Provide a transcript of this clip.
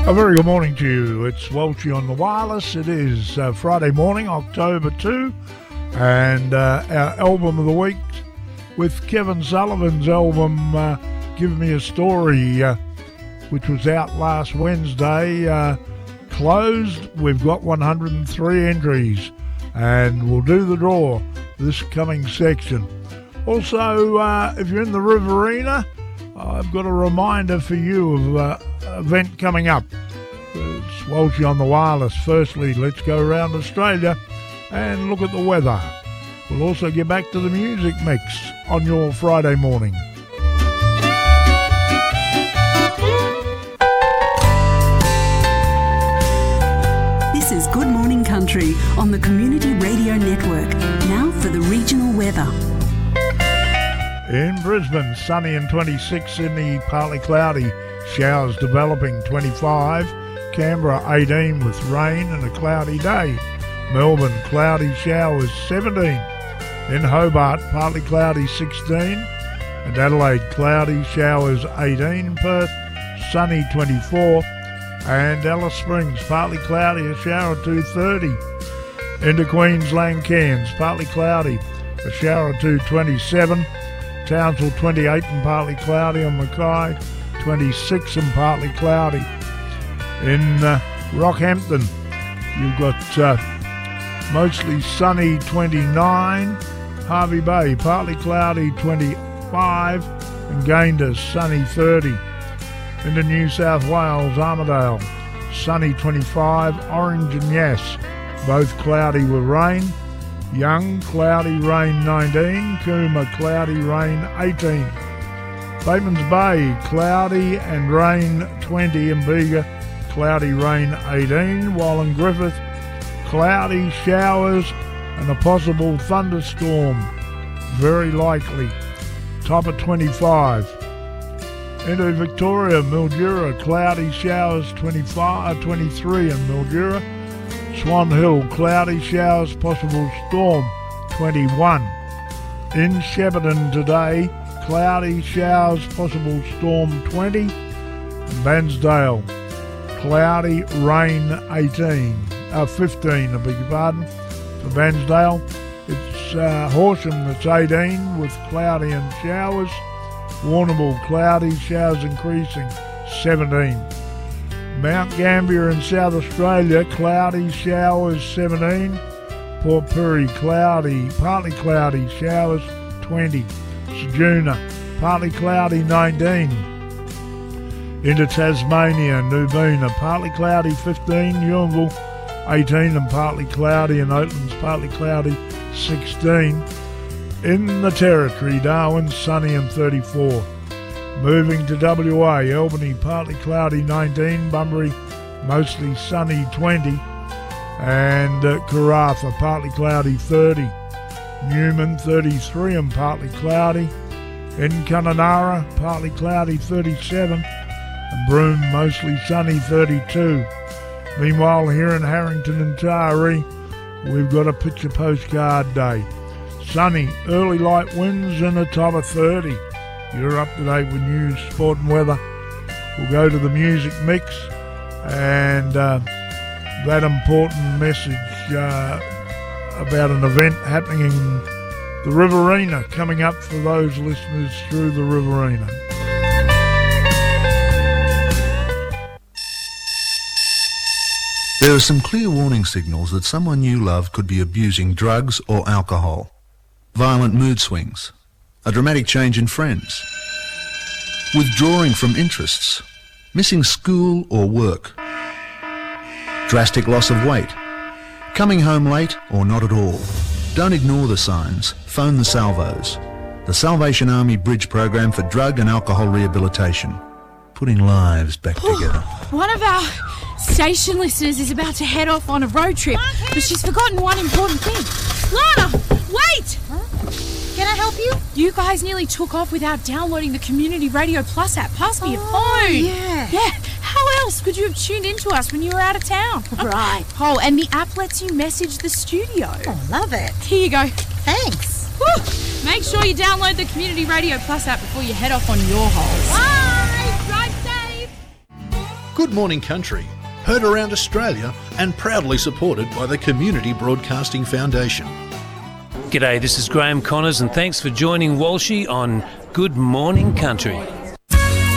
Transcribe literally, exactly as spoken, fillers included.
A very good morning to you. It's Welchie on the wireless. It is uh, Friday morning, October second, and uh, our album of the week with Kevin Sullivan's album, uh, Give Me a Story, uh, which was out last Wednesday, uh, closed. We've got one hundred three entries, and we'll do the draw this coming section. Also, uh, if you're in the Riverina, I've got a reminder for you of uh, an event coming up. It's Welchie on the wireless. Firstly, let's go around Australia and look at the weather. We'll also get back to the music mix on your Friday morning. This is Good Morning Country on the Community Radio Network. Now for the regional weather. In Brisbane, sunny and twenty-six. Sydney, partly cloudy. Showers developing, twenty-five. Canberra, eighteen with rain and a cloudy day. Melbourne, cloudy showers, seventeen. In Hobart, partly cloudy, sixteen. And Adelaide, cloudy showers, eighteen. Perth, sunny, twenty-four. And Alice Springs, partly cloudy, a shower, two, thirty. Into Queensland, Cairns, partly cloudy, a shower, two, twenty-seven. Townsville, twenty-eight and partly cloudy. On Mackay, twenty-six and partly cloudy. In uh, Rockhampton, you've got uh, mostly sunny, twenty-nine. Harvey Bay, partly cloudy, twenty-five. And Gayndah, sunny, thirty. Into New South Wales, Armidale, sunny, twenty-five. Orange and Yass, both cloudy with rain. Young, cloudy, rain, nineteen. Cooma, cloudy, rain, eighteen. Batemans Bay, cloudy and rain, twenty. And Bega, cloudy, rain, eighteen. While in Griffith, cloudy, showers and a possible thunderstorm, very likely, top of twenty-five. Into Victoria, Mildura, cloudy, showers, twenty-five, twenty-three in Mildura. Swan Hill, cloudy, showers, possible storm, twenty-one. In Shepparton today, cloudy, showers, possible storm, twenty. And Bairnsdale, cloudy, rain, eighteen. Uh, fifteen, I beg your pardon, for Bairnsdale. It's uh, Horsham that's eighteen with cloudy and showers. Warrnambool, cloudy, showers increasing, seventeen. Mount Gambier in South Australia, cloudy, showers, seventeen. Port Pirie, cloudy, partly cloudy, showers, twenty. Ceduna, partly cloudy, nineteen. Into Tasmania, Nubina, partly cloudy, fifteen. Newmanville, eighteen and partly cloudy. And Oatlands, partly cloudy, sixteen. In the Territory, Darwin, sunny and thirty-four. Moving to W A, Albany, partly cloudy, nineteen. Bunbury, mostly sunny, twenty. And uh, Karratha, partly cloudy, thirty. Newman, thirty-three and partly cloudy. In Kununurra, partly cloudy, thirty-seven. And Broome, mostly sunny, thirty-two. Meanwhile, here in Harrington and Taree, we've got a picture postcard day. Sunny, early light winds and a top of thirty. You're up to date with news, sport and weather. We'll go to the music mix and uh, that important message uh, about an event happening in the Riverina coming up for those listeners through the Riverina. There are some clear warning signals that someone you love could be abusing drugs or alcohol. Violent mood swings, a dramatic change in friends, withdrawing from interests, missing school or work, drastic loss of weight, coming home late or not at all. Don't ignore the signs. Phone the Salvos, the Salvation Army Bridge Program for Drug and Alcohol Rehabilitation, putting lives back together. One of our station listeners is about to head off on a road trip, but she's forgotten one important thing. Lana, wait! Huh? Can I help you? You guys nearly took off without downloading the Community Radio Plus app. Pass me oh, your phone. Yeah. Yeah. How else could you have tuned into us when you were out of town? Right. Oh, and the app lets you message the studio. Oh, love it. Here you go. Thanks. Woo. Make sure you download the Community Radio Plus app before you head off on your holes. Bye. Drive safe. Good Morning Country, heard around Australia and proudly supported by the Community Broadcasting Foundation. G'day, this is Graham Connors and thanks for joining Walshy on Good Morning Country.